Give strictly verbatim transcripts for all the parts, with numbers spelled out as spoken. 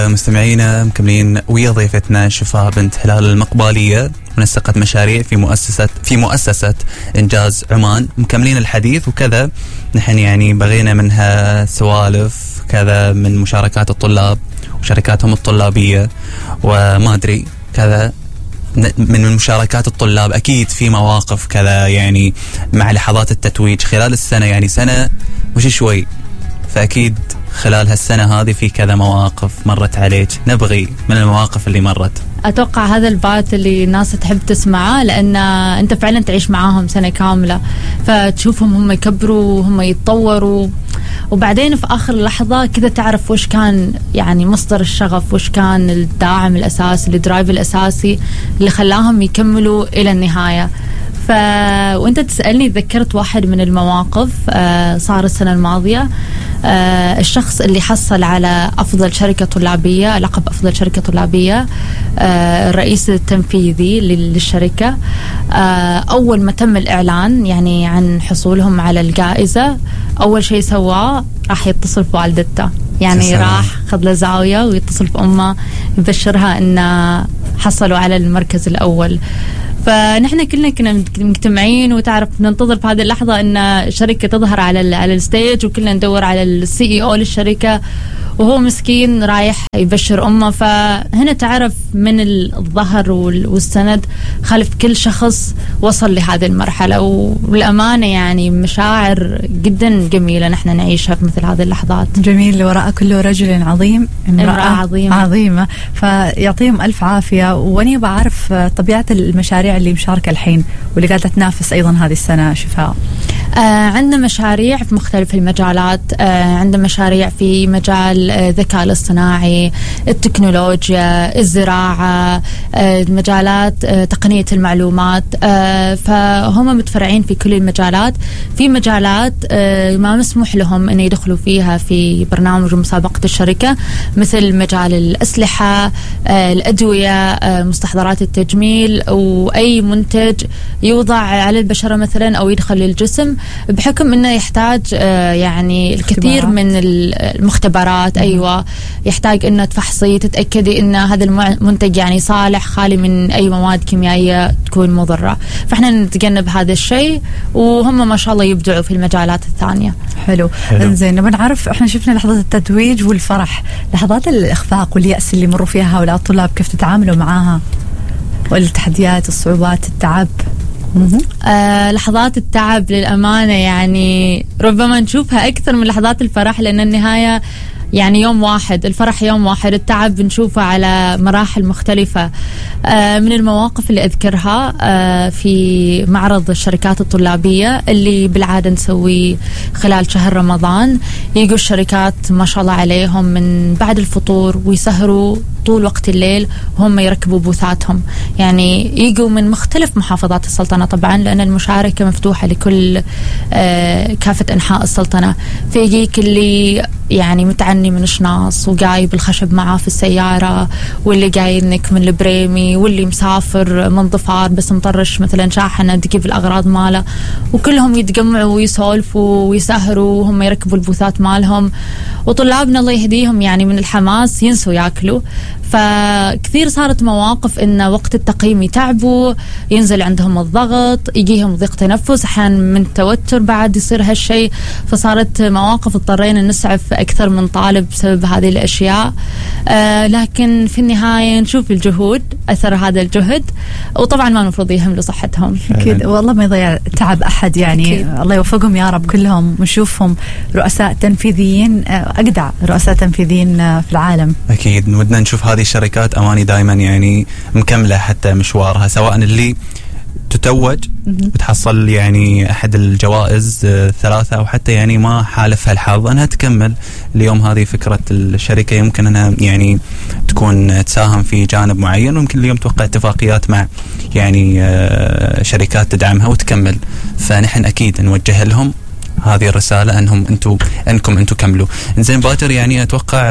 مستمعينا مكملين ويا ضيفتنا شفاء بنت هلال المقبالية، منسقة مشاريع في مؤسسة في مؤسسة إنجاز عمان. مكملين الحديث وكذا، نحن يعني بغينا منها سوالف كذا من مشاركات الطلاب وشركاتهم الطلابية، وما أدري كذا من مشاركات الطلاب. أكيد في مواقف كذا يعني مع لحظات التتويج خلال السنة، يعني سنة مش شوي، فأكيد خلال هالسنة هذه في كذا مواقف مرت عليك، نبغي من المواقف اللي مرت. أتوقع هذا البات اللي الناس تحب تسمعه، لأن أنت فعلا تعيش معاهم سنة كاملة، فتشوفهم هم يكبروا هم يتطوروا، وبعدين في آخر لحظة كذا تعرف وش كان يعني مصدر الشغف، وش كان الداعم الأساسي، الدرايف الأساسي اللي خلاهم يكملوا إلى النهاية. ف... وانت تسألني ذكرت واحد من المواقف آه صار السنة الماضية. آه الشخص اللي حصل على أفضل شركة طلابية، لقب أفضل شركة طلابية، آه الرئيس التنفيذي للشركة، آه أول ما تم الإعلان يعني عن حصولهم على الجائزة، أول شيء سواه راح يتصل بوالدته، يعني راح خذ له زاوية ويتصل بأمه يبشرها إن حصلوا على المركز الأول. فنحن كلنا كنا مجتمعين وتعرف ننتظر في هذه اللحظة إن الشركة تظهر على على الستيج، وكلنا ندور على السي اي او للشركة، وهو مسكين رايح يبشر أمه. فهنا تعرف من الظهر والسند خلف كل شخص وصل لهذه المرحلة، والأمانة يعني مشاعر جدا جميلة نحن نعيشها في مثل هذه اللحظات. جميل، وراء كل رجل عظيم امرأة عظيمة. عظيمة، فيعطيهم ألف عافية. وأني بعرف طبيعة المشاريع اللي مشاركة الحين واللي قاعدة تنافس أيضا هذه السنة شفاء. آه عندنا مشاريع في مختلف المجالات. آه عندنا مشاريع في مجال الذكاء الاصطناعي، التكنولوجيا، الزراعة، آه مجالات آه تقنية المعلومات. آه فهم متفرعين في كل المجالات. في مجالات آه ما مسموح لهم أن يدخلوا فيها في برنامج مسابقة الشركة، مثل مجال الأسلحة، آه الأدوية، آه مستحضرات التجميل، وأي منتج يوضع على البشرة مثلا أو يدخل للجسم، بحكم أنه يحتاج آه يعني الكثير من المختبرات. أيوة، يحتاج أنه تفحصي تتأكدي أن هذا المنتج يعني صالح خالي من أي مواد كيميائية تكون مضرة. فإحنا نتجنب هذا الشيء، وهم ما شاء الله يبدعوا في المجالات الثانية. حلو, حلو. زين، بنعرف إحنا شفنا لحظات التتويج والفرح، لحظات الإخفاق واليأس اللي مروا فيها هؤلاء الطلاب كيف تتعاملوا معاها؟ والتحديات، الصعوبات، التعب. آه لحظات التعب للأمانة يعني ربما نشوفها أكثر من لحظات الفرح، لأن النهاية يعني يوم واحد، الفرح يوم واحد، التعب بنشوفه على مراحل مختلفة. آه من المواقف اللي أذكرها آه في معرض الشركات الطلابية اللي بالعادة نسوي خلال شهر رمضان، يجوا الشركات ما شاء الله عليهم من بعد الفطور ويسهروا طول وقت الليل وهم يركبوا بوثاتهم، يعني يجوا من مختلف محافظات السلطنة طبعا، لأن المشاركة مفتوحة لكل آه كافة أنحاء السلطنة. فيجيك اللي يعني متعني من شناص وجايب الخشب معاه في السيارة، واللي جاينك من البريمي، واللي مسافر من ظفار بس مطرش مثلا شاحنة تجيب الأغراض ماله، وكلهم يتجمعوا ويسولفوا ويسهروا وهم يركبوا البوثات مالهم. وطلابنا الله يهديهم يعني من الحماس ينسوا ياكلوا. فكثير صارت مواقف إن وقت التقييم يتعبوا، ينزل عندهم الضغط، يجيهم ضيق تنفس، أحيانا من توتر بعد يصير هالشيء. فصارت مواقف اضطرينا نسعف أكثر من طالب بسبب هذه الأشياء. آه لكن في النهاية نشوف الجهود، أثر هذا الجهد، وطبعا ما المفروض يهملوا صحتهم. أكيد، والله ما يضيع تعب أحد يعني. أكيد. الله يوفقهم يا رب كلهم، ونشوفهم رؤساء تنفيذيين، أجدع رؤساء تنفيذيين في العالم. أكيد ودنا نشوف هذه الشركات أماني دائما يعني مكملة حتى مشوارها، سواء اللي تتوج وتحصل يعني أحد الجوائز الثلاثة، أو حتى يعني ما حالفها الحظ أنها تكمل اليوم. هذه فكرة الشركة، يمكن أنها يعني تكون تساهم في جانب معين، ويمكن اليوم توقع اتفاقيات مع يعني شركات تدعمها وتكمل. فنحن أكيد نوجه لهم هذه الرسالة أنهم أنتم أنكم أنتم كملوا. إنزين باكر، يعني أتوقع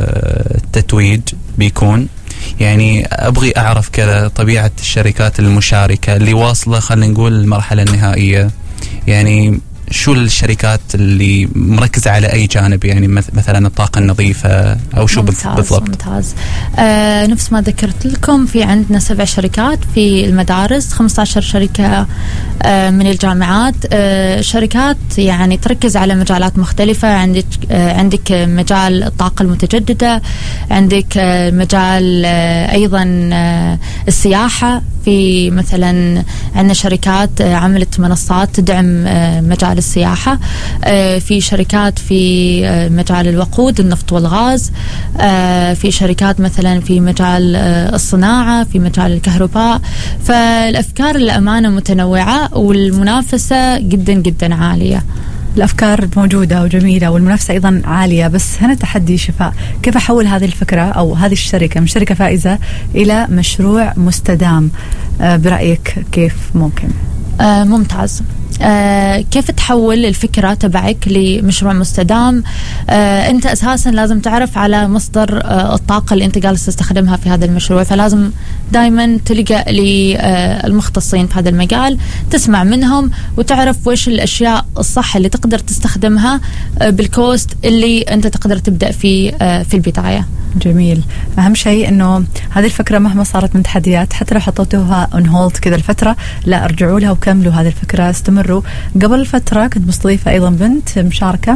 التتويج بيكون يعني أبغي أعرف كذا طبيعة الشركات المشاركة اللي واصلة خلينا نقول المرحلة النهائية، يعني شو الشركات اللي مركزة على أي جانب، يعني مثلا الطاقة النظيفة أو شو ممتاز بالضبط؟ ممتاز. آه نفس ما ذكرت لكم، في عندنا سبع شركات في المدارس، خمسة عشر شركة آه من الجامعات. آه شركات يعني تركز على مجالات مختلفة. عندك آه عندك مجال الطاقة المتجددة، عندك آه مجال آه أيضا آه السياحة. في مثلا عندنا شركات آه عملت منصات تدعم آه مجال السياحة. آه في شركات في آه مجال الوقود، النفط والغاز. آه في شركات مثلا في مجال آه الصناعة، في مجال الكهرباء. فالأفكار للأمانة متنوعة، والمنافسة جدا جدا عالية. الأفكار موجودة وجميلة والمنافسة أيضا عالية، بس هنا تحدي شفاء، كيف أحول هذه الفكرة أو هذه الشركة من شركة فائزة إلى مشروع مستدام؟ آه برأيك كيف ممكن؟ آه ممتاز. آه كيف تحول الفكرة تبعك لمشروع مستدام؟ آه أنت أساسا لازم تعرف على مصدر آه الطاقة اللي أنت جالس تستخدمها في هذا المشروع، فلازم دائما تلجأ للمختصين في هذا المجال، تسمع منهم وتعرف وش الأشياء الصح اللي تقدر تستخدمها آه بالكوست اللي أنت تقدر تبدأ فيه آه في البداية. جميل. أهم شيء إنه هذه الفكرة مهما صارت من تحديات، حتى لو حطيتوها اون هولد كذا الفترة، لا ارجعوا لها وكملوا هذه الفكرة، استمروا. قبل فترة كنت مستضيفة أيضا بنت مشاركة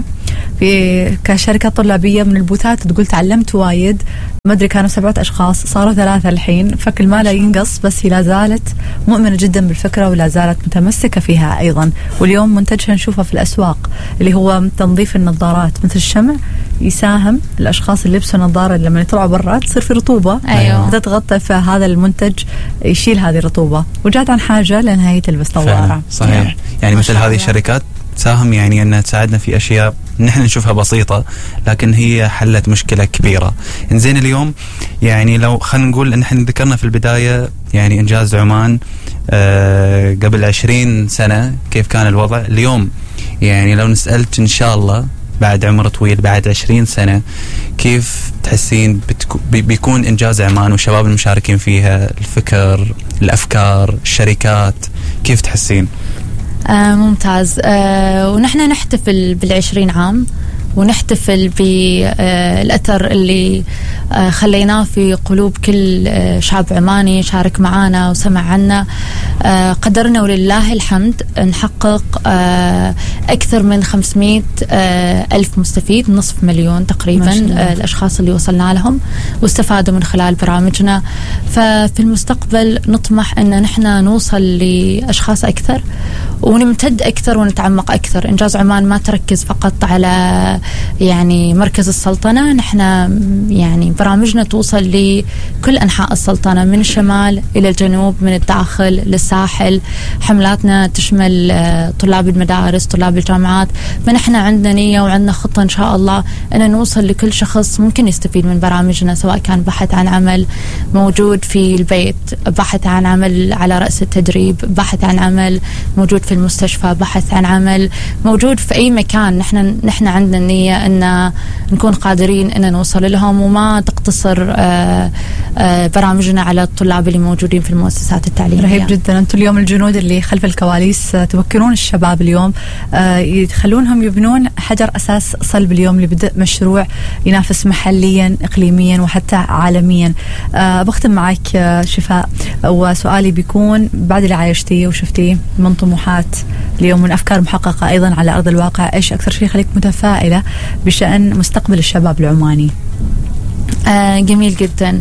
في كشركة طلابية من البوثات، تقول تعلمت وايد، ما أدري كانوا سبعة أشخاص صاروا ثلاثة الحين، فكل ما لا ينقص، بس هي لا زالت مؤمنة جدا بالفكرة ولا زالت متمسكة فيها أيضا. واليوم منتجها نشوفه في الأسواق اللي هو تنظيف النظارات، مثل الشمع يساهم الأشخاص اللي لبسوا نظارة لما يطلعوا برا تصير في رطوبة، أيوة. تتغطى، فهذا المنتج يشيل هذه الرطوبة، وجات عن حاجة لأنها هي تلبس نظارة. صحيح. يعني, يعني مثل هذه الشركات تساهم يعني أنها تساعدنا في أشياء نحن نشوفها بسيطة، لكن هي حلت مشكلة كبيرة. إنزين اليوم يعني لو خلينا نقول إن احنا ذكرنا في البداية يعني إنجاز عمان آه قبل عشرين سنة كيف كان الوضع. اليوم يعني لو نسألت إن شاء الله بعد عمر طويل بعد عشرين سنة كيف تحسين بتكو بيكون إنجاز عمان والشباب المشاركين فيها، الفكر، الأفكار، الشركات، كيف تحسين؟ آه ممتاز. آه ونحن نحتفل بالعشرين عام، ونحتفل بالأثر اللي آه خليناه في قلوب كل آه شعب عماني شارك معانا وسمع عنا. آه قدرنا ولله الحمد نحقق آه أكثر من خمسمائة آه ألف مستفيد، نصف مليون تقريبا آه الأشخاص اللي وصلنا لهم واستفادوا من خلال برامجنا. ففي المستقبل نطمح أن نحن نوصل لأشخاص أكثر ونمتد أكثر ونتعمق أكثر. إنجاز عمان ما تركز فقط على يعني مركز السلطنة، نحن يعني برامجنا توصل لكل أنحاء السلطنة، من الشمال إلى الجنوب، من الداخل للساحل. حملاتنا تشمل طلاب المدارس، طلاب الجامعات. فنحن عندنا نية وعندنا خطة إن شاء الله أن نوصل لكل شخص ممكن يستفيد من برامجنا، سواء كان بحث عن عمل موجود في البيت، بحث عن عمل على رأس التدريب، بحث عن عمل موجود في المستشفى، بحث عن عمل موجود في أي مكان. نحن نحن عندنا النية أن نكون قادرين أن نوصل لهم، وما تقتصر آآ آآ برامجنا على الطلاب اللي موجودين في المؤسسات التعليمية. رهيب جدا. أنتم اليوم الجنود اللي خلف الكواليس توكلون الشباب اليوم، يخلونهم يبنون حجر أساس صلب اليوم لبدء مشروع ينافس محليا، إقليميا، وحتى عالميا. بختم معك شفاء، وسؤالي بيكون بعد اللي عايشتيه وشفتيه من طموحات اليوم من أفكار محققة أيضا على أرض الواقع، إيش أكثر شيء يخليك متفائلة بشأن مستقبل الشباب العماني؟ آه جميل جدا.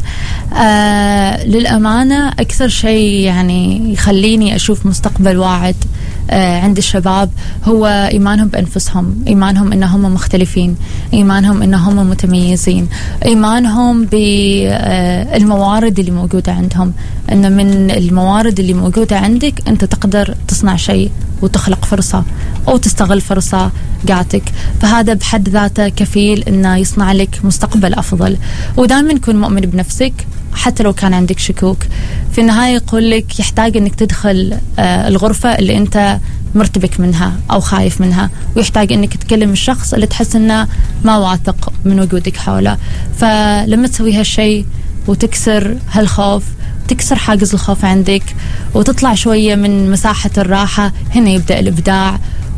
آه للأمانة أكثر شيء يعني يخليني أشوف مستقبل واعد آه عند الشباب هو إيمانهم بأنفسهم، إيمانهم إنهم مختلفين، إيمانهم إنهم متميزين، إيمانهم بالموارد اللي موجودة عندهم، إن من الموارد اللي موجودة عندك أنت تقدر تصنع شيء وتخلق فرصة أو تستغل فرصة جاتك. فهذا بحد ذاته كفيل إنه يصنع لك مستقبل أفضل. ودائما كن مؤمن بنفسك حتى لو كان عندك شكوك. في النهاية يقول لك يحتاج إنك تدخل آه الغرفة اللي أنت مرتبك منها أو خايف منها، ويحتاج إنك تكلم الشخص اللي تحس إنه ما واثق من وجودك حوله. فلما تسوي هالشيء وتكسر هالخوف، تكسر حاجز الخوف عندك، وتطلع شوية من مساحة الراحة، هنا يبدأ الإبداع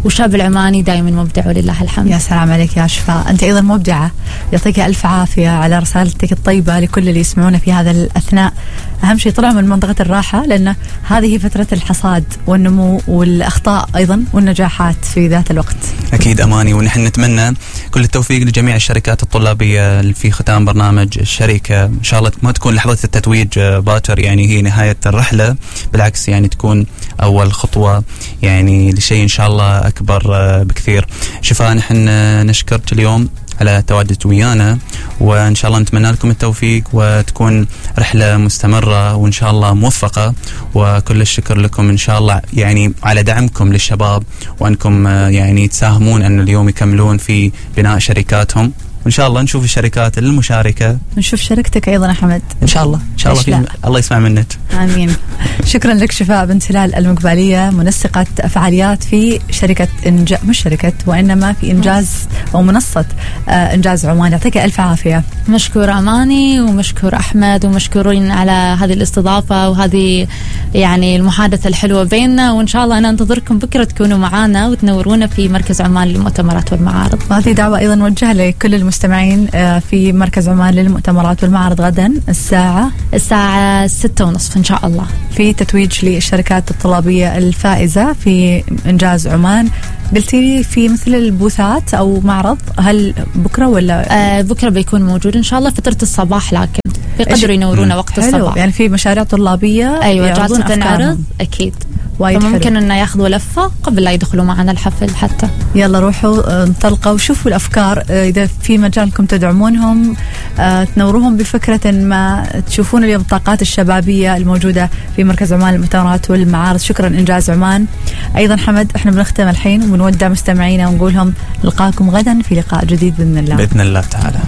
والشاب العماني دائما مبدع ولله الحمد. يا سلام عليك يا شفاء، أنت أيضا مبدعة، يعطيك ألف عافية على رسالتك الطيبة لكل اللي يسمعونا في هذا الأثناء. أهم شيء طلعوا من منطقة الراحة، لأن هذه فترة الحصاد والنمو والأخطاء أيضا والنجاحات في ذات الوقت. أكيد أماني، ونحن نتمنى كل التوفيق لجميع الشركات الطلابية في ختام برنامج الشركة. إن شاء الله ما تكون لحظة التتويج باكر يعني هي نهاية الرحلة، بالعكس يعني تكون أول خطوة يعني لشيء إن شاء الله أكبر بكثير. شفاء، نحن نشكرك اليوم على تواجدك ويانا، وإن شاء الله نتمنى لكم التوفيق وتكون رحلة مستمرة وإن شاء الله موفقة، وكل الشكر لكم إن شاء الله يعني على دعمكم للشباب، وأنكم يعني تساهمون أن اليوم يكملون في بناء شركاتهم، وإن شاء الله نشوف الشركات المشاركة، نشوف شركتك أيضا أحمد إن شاء الله إن شاء الله في الله يسمع منك. آمين. شكرا لك شفاء بنت هلال المقبالية، منسقة فعاليات في شركة إنجاز، مش شركة وإنما في إنجاز أو منصة آه إنجاز عمان. يعطيك ألف عافية. مشكور أماني ومشكور أحمد، ومشكورين على هذه الاستضافة وهذه يعني المحادثة الحلوة بيننا، وإن شاء الله أنا أنتظركم بكرة تكونوا معنا وتنورونا في مركز عمان للمؤتمرات والمعارض. وهذه دعوة أيضا نوجهها لكل المستمعين في مركز عمان للمؤتمرات والمعارض غدا الساعة الساعة ستة ونصف إن شاء الله، في تتويج للشركات الطلابية الفائزة في إنجاز عمان. قلتي لي في مثل البوثات أو معرض، هل بكرة ولا؟ آه بكرة بيكون موجود إن شاء الله فترة الصباح، لكن بيقدروا ينورونا وقت حلو. الصباح. يعني في مشاريع طلابية أيوة جالسة تنعرض أكيد، فممكن أن ياخذوا لفة قبل لا يدخلوا معنا الحفل حتى. يلا روحوا انطلقوا وشوفوا الأفكار، إذا في مجالكم تدعمونهم تنوروهم بفكرة ما تشوفون اليوم الطاقات الشبابية الموجودة في مركز عمان للمؤتمرات والمعارض. شكرا إنجاز عمان. أيضا حمد، احنا بنختم الحين ونودع مستمعينا ونقول لهم نلقاكم غدا في لقاء جديد بإذن الله بإذن الله تعالى.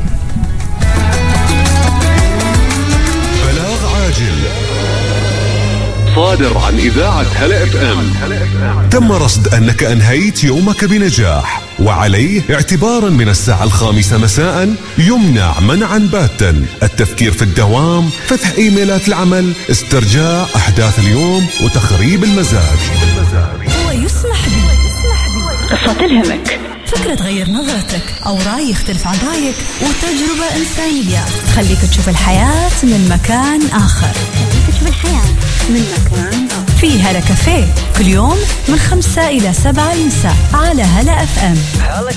بلاغ عاجل صادر عن إذاعة هلا اف ام. تم رصد أنك أنهيت يومك بنجاح، وعليه اعتبارا من الساعة الخامسة مساء يمنع منعا باتا التفكير في الدوام، فتح إيميلات العمل، استرجاع أحداث اليوم، وتخريب المزاج. هو يسمح بي قصة تلهمك، فكرة تغير نظرتك، أو رأي يختلف عن رأيك، وتجربة إنسانية تخليك تشوف الحياة من مكان آخر. خليك تشوف الحياة من مكان آخر. في هلا كافيه كل يوم من خمسة إلى سبعة المساء على هلا اف ام.